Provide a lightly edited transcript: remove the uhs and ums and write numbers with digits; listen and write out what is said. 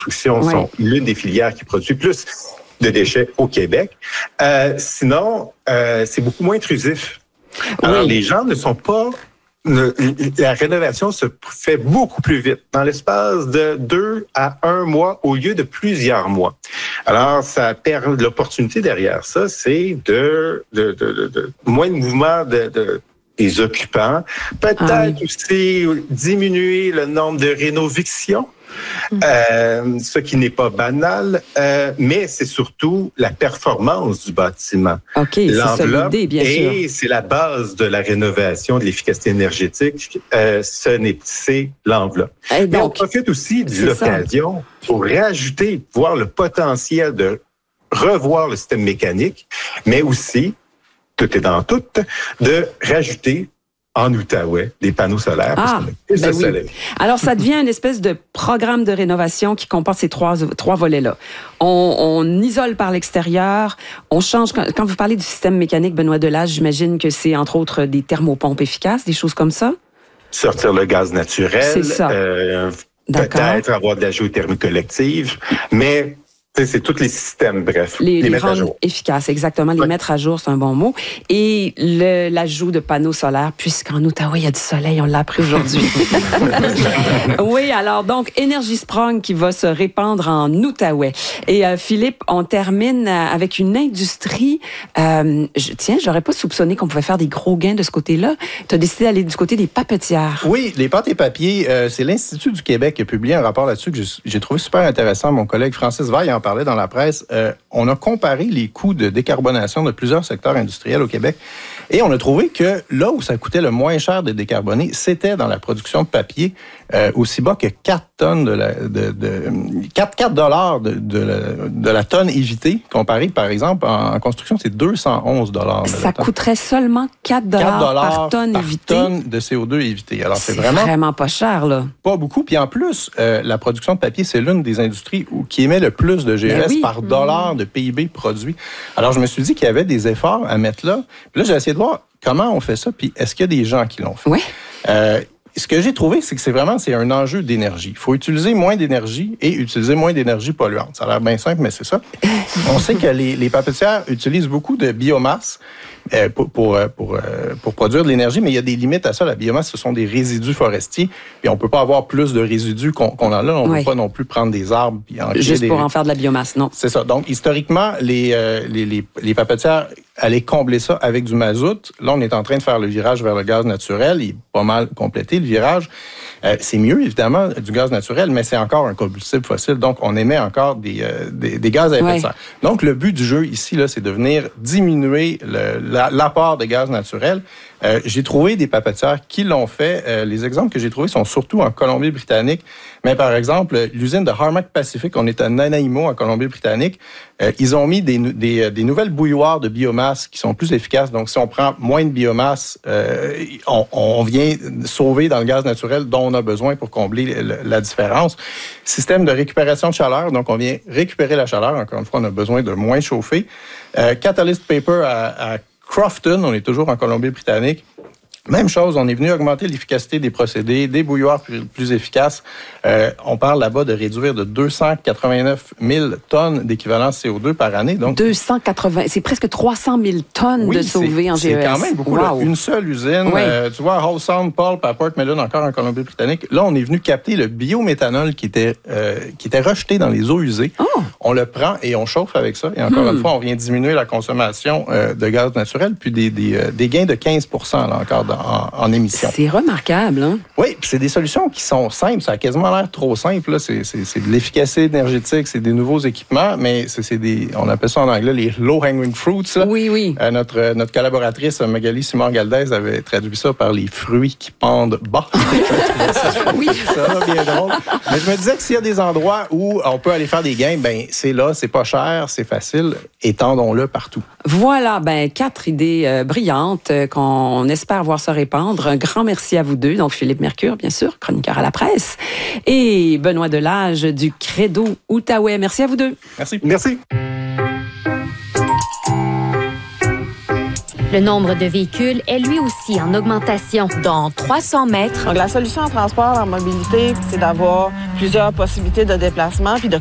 construction sont l'une des filières qui produit plus de déchets au Québec. Sinon, c'est beaucoup moins intrusif. Alors, les gens ne sont pas... La rénovation se fait beaucoup plus vite, dans l'espace de 2 à 1 mois au lieu de plusieurs mois. Alors, ça perd l'opportunité derrière ça, c'est de moins de mouvement des occupants, peut-être aussi diminuer le nombre de rénovictions. Ce qui n'est pas banal, mais c'est surtout la performance du bâtiment. OK, c'est ça l'idée, bien sûr. Et c'est la base de la rénovation, de l'efficacité énergétique, c'est l'enveloppe. Mais on profite aussi de l'occasion pour rajouter, voir le potentiel de revoir le système mécanique, mais aussi, tout est dans tout, de rajouter en Outaouais, des panneaux solaires. Soleil. Alors, ça devient une espèce de programme de rénovation qui comporte ces trois volets-là. On isole par l'extérieur, on change... Quand vous parlez du système mécanique, Benoît Delage, j'imagine que c'est, entre autres, des thermopompes efficaces, des choses comme ça? Sortir le gaz naturel. C'est ça. Peut-être avoir de la géothermie collective, mais... C'est tous les systèmes, bref. Les mettre à jour. Efficaces, exactement. Les mettre à jour, c'est un bon mot. Et l'ajout de panneaux solaires, puisqu'en Outaouais, il y a du soleil, on l'a appris aujourd'hui. Oui, alors donc, Énergie Sprong qui va se répandre en Outaouais. Et Philippe, on termine avec une industrie... j'aurais pas soupçonné qu'on pouvait faire des gros gains de ce côté-là. Tu as décidé d'aller du côté des papetières. Oui, les pâtes et papiers, c'est l'Institut du Québec qui a publié un rapport là-dessus que j'ai trouvé super intéressant. Mon collègue Francis Vaille en parlait dans la presse. On a comparé les coûts de décarbonation de plusieurs secteurs industriels au Québec et on a trouvé que là où ça coûtait le moins cher de décarboner, c'était dans la production de papier, aussi bas que 4 tonnes de la tonne évitée, comparé par exemple en construction, c'est 211 $. Ça coûterait seulement 4 $ par tonne évitée. Tonne de CO2 évitée. Alors c'est vraiment pas cher là. Pas beaucoup. Puis en plus, la production de papier, c'est l'une des industries qui émet le plus de GES par dollar de PIB produit. Alors je me suis dit qu'il y avait des efforts à mettre là. Puis là, j'ai essayé de voir comment on fait ça, puis est-ce qu'il y a des gens qui l'ont fait. Oui. Ce que j'ai trouvé, c'est que c'est un enjeu d'énergie. Il faut utiliser moins d'énergie et utiliser moins d'énergie polluante. Ça a l'air bien simple, mais c'est ça. On sait que les papetières utilisent beaucoup de biomasse pour produire de l'énergie, mais il y a des limites à ça. La biomasse, ce sont des résidus forestiers, puis on peut pas avoir plus de résidus qu'on en a là. On ne peut pas non plus prendre des arbres puis en juste pour en faire de la biomasse, non. C'est ça. Donc, historiquement, les papetières allaient combler ça avec du mazout. Là, on est en train de faire le virage vers le gaz naturel. Il est pas mal complété, le virage. C'est mieux, évidemment, du gaz naturel, mais c'est encore un combustible fossile. Donc, on émet encore des gaz à effet de serre. Donc, le but du jeu ici, là, c'est de venir diminuer l'apport de gaz naturel. J'ai trouvé des papetières qui l'ont fait. Les exemples que j'ai trouvés sont surtout en Colombie-Britannique. Mais par exemple, l'usine de Harmac Pacific, on est à Nanaimo, en Colombie-Britannique. Ils ont mis des nouvelles bouilloires de biomasse qui sont plus efficaces. Donc, si on prend moins de biomasse, on vient sauver dans le gaz naturel dont on a besoin pour combler la différence. Système de récupération de chaleur. Donc, on vient récupérer la chaleur. Encore une fois, on a besoin de moins chauffer. Catalyst Paper à Crofton, on est toujours en Colombie-Britannique. Même chose, on est venu augmenter l'efficacité des procédés, des bouilloires plus efficaces. On parle là-bas de réduire de 289 000 tonnes d'équivalent CO2 par année. Donc 280, c'est presque 300 000 tonnes de sauvées en GES. C'est quand même beaucoup. Là, une seule usine. Tu vois, Hull Sound Pulp à Port Mellon, encore en Colombie-Britannique. Là, on est venu capter le biométhanol qui était rejeté dans les eaux usées. Oh. On le prend et on chauffe avec ça. Et encore une fois, on vient diminuer la consommation de gaz naturel, puis des gains de 15 % là encore en émissions. C'est remarquable, hein? Oui, puis c'est des solutions qui sont simples. Ça a quasiment l'air trop simple. Là. C'est de l'efficacité énergétique, c'est des nouveaux équipements, mais on appelle ça en anglais les low-hanging fruits. Là. Oui. Notre collaboratrice Magali Simard-Galdès avait traduit ça par les fruits qui pendent bas. Oui. Ça va bien drôle. Mais je me disais que s'il y a des endroits où on peut aller faire des gains, ben c'est là, c'est pas cher, c'est facile, étendons-le partout. Voilà, 4 idées brillantes qu'on espère voir se répandre. Un grand merci à vous deux. Donc, Philippe Mercure, bien sûr, chroniqueur à la presse, et Benoît Delage du Credo Outaouais. Merci à vous deux. Merci. Merci. Le nombre de véhicules est lui aussi en augmentation. Dans 300 mètres. Donc, la solution en transport, en mobilité, c'est d'avoir plusieurs possibilités de déplacement puis de